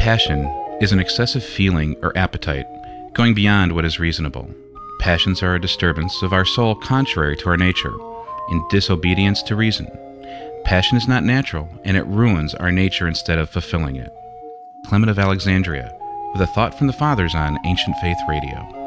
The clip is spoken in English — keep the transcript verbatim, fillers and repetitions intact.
Passion is an excessive feeling or appetite, going beyond what is reasonable. Passions are a disturbance of our soul contrary to our nature, in disobedience to reason. Passion is not natural, and it ruins our nature instead of fulfilling it. Clement of Alexandria, with a thought from the Fathers on Ancient Faith Radio.